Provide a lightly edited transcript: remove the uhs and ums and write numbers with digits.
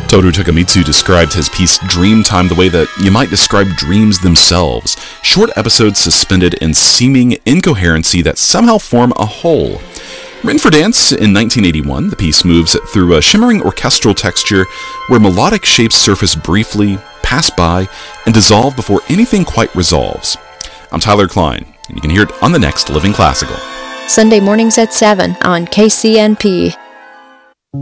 Toru Takemitsu described his piece Dreamtime the way that you might describe dreams themselves, short episodes suspended in seeming incoherency that somehow form a whole. Written for dance in 1981, the piece moves through a shimmering orchestral texture where melodic shapes surface briefly, pass by, and dissolve before anything quite resolves. I'm Tyler Klein, and you can hear it on the next Living Classical. Sunday mornings at 7 on KCNP.